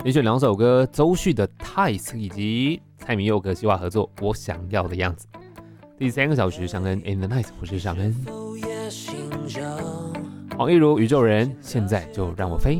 连选2首歌，周旭的 Ties 以及蔡明佑跟西瓦合作《我想要的样子》。第3个小时，尚恩 In the Night， 我是尚恩。黄义儒宇宙人，现在就让我飞。